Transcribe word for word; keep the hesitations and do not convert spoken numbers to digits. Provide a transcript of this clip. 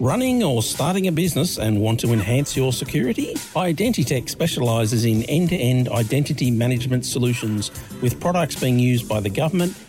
Running or starting a business and want to enhance your security? Identitech specialises in end-to-end identity management solutions with products being used by the government,